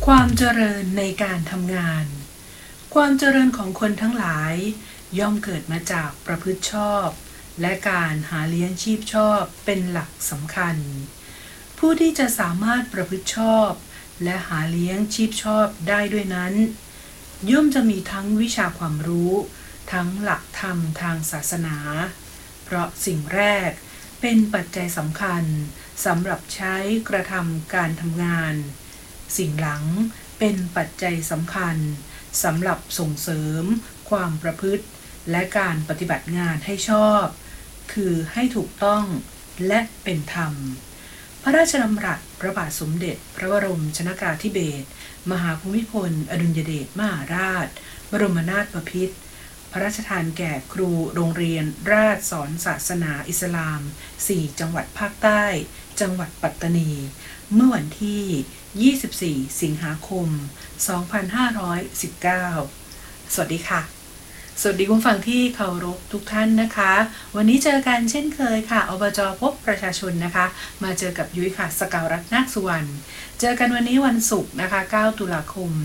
ความเจริญในการทำงานความเจริญของคนทั้งหลายย่อมเกิดมาจากประพฤติชอบและการหาเลี้ยงชีพชอบเป็นหลักสำคัญผู้ที่จะสามารถประพฤติชอบและหาเลี้ยงชีพชอบได้ด้วยนั้นย่อมจะมีทั้งวิชาความรู้ทั้งหลักธรรมทางศาสนาเพราะสิ่งแรกเป็นปัจจัยสำคัญสำหรับใช้กระทำการทำงานสิ่งหลังเป็นปัจจัยสำคัญสำหรับส่งเสริมความประพฤติและการปฏิบัติงานให้ชอบคือให้ถูกต้องและเป็นธรรมพระราชดำรัสพระบาทสมเด็จพระบรมชนกาธิเบศรมหาภูมิพลอดุลยเดชมหาราชบรมนาถบพิตรพระราชทานแก่ครูโรงเรียนราชสอนศาสนาอิสลาม 4 จังหวัดภาคใต้จังหวัดปัตตานีเมื่อวันที่ 24 สิงหาคม 2519 สวัสดีค่ะสวัสดีคุณฟังที่เคารพทุกท่านนะคะวันนี้เจอกันเช่นเคยค่ะอบจ.พบประชาชนนะคะมาเจอกับยุ้ยค่ะสกาวรัตน์นาคสุวรรณเจอกันวันนี้วันศุกร์นะคะ9 ตุลาคม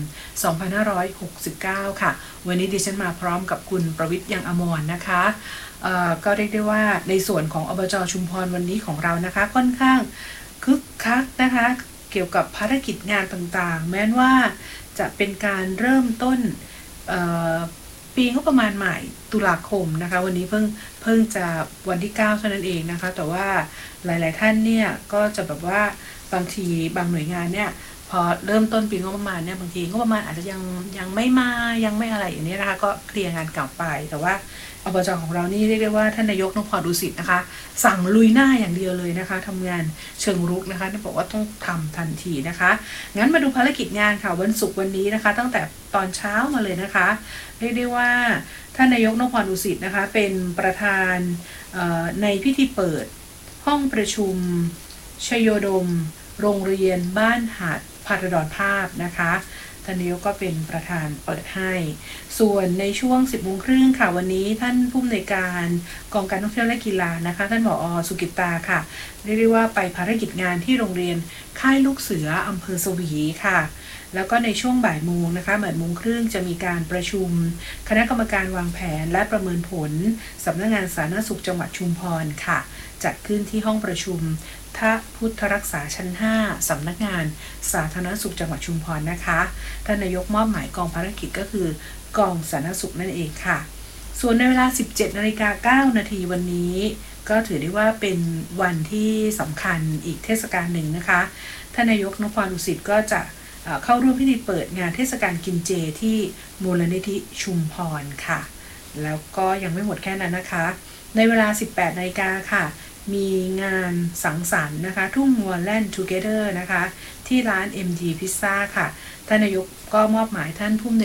2569 ค่ะวันนี้ดิฉันมาพร้อมกับคุณประวิทย์ยังอมรนะคะก็เรียกได้ว่าในส่วนของอบจ.ชุมพรวันนี้ของเรานะคะค่อนข้างคึกคักนะคะเกี่ยวกับภารกิจงานต่างๆแม้ว่าจะเป็นการเริ่มต้นปีงบประมาณใหม่ตุลาคมนะคะวันนี้เพิ่งจะวันที่9เท่านั้นเองนะคะแต่ว่าหลายๆท่านเนี่ยก็จะแบบว่าบางทีบางหน่วยงานเนี่ยพอเริ่มต้นปีงบประมาณเนี่ยบางทีงบประมาณอาจจะยังไม่มายังไม่อะไรอย่างนี้นะคะก็เคลียร์งานเก่าไปแต่ว่าอบจ.ของเรานี่เรียกได้ว่าท่านนายกนพดุสิตนะคะสั่งลุยหน้าอย่างเดียวเลยนะคะทำงานเชิงรุกนะคะท่านบอกว่าต้องทำทันทีนะคะงั้นมาดูภารกิจงานค่ะวันศุกร์วันนี้นะคะตั้งแต่ตอนเช้ามาเลยนะคะเรียกได้ว่าท่านนายกนพดุสิตนะคะเป็นประธานในพิธีเปิดห้องประชุมชโยดมโรงเรียนบ้านหาดพาราดอนภาพนะคะท่านนายกก็เป็นประธานเปิดให้ส่วนในช่วง 10:30 น.ค่ะวันนี้ท่านผู้อำนวยการกองการท่องเที่ยวและกีฬานะคะท่านผอ.สุกิตาค่ะเรียกได้ว่าไปภารกิจงานที่โรงเรียนค่ายลูกเสืออำเภอสวีค่ะแล้วก็ในช่วงบ่ายโมงนะคะบ่ายโมงครึ่งจะมีการประชุมคณะกรรมการวางแผนและประเมินผลสำนักงานสาธารณสุขจังหวัดชุมพรค่ะจัดขึ้นที่ห้องประชุมทพุทธรักษาชั้น 5 สำนักงานสาธารณสุขจังหวัดชุมพรนะคะท่านนายกมอบหมายกองภารกิจก็คือกองสาธารณสุขนั่นเองค่ะส่วนในเวลา 17:09 น.วันนี้ก็ถือได้ว่าเป็นวันที่สำคัญอีกเทศกาลหนึ่งนะคะท่านนายกนพดุสิตก็จะเข้าร่วมพิธีเปิดงานเทศกาลกินเจที่มูลนิธิชุมพรค่ะแล้วก็ยังไม่หมดแค่นั้นนะคะในเวลา 18:00 น.ค่ะมีงานสังสรรค์นะคะทุ่งมัวแลนด์ทูเกเดอร์นะคะที่ร้าน MD Pizza ค่ะท่านนายกก็มอบหมายท่านผู้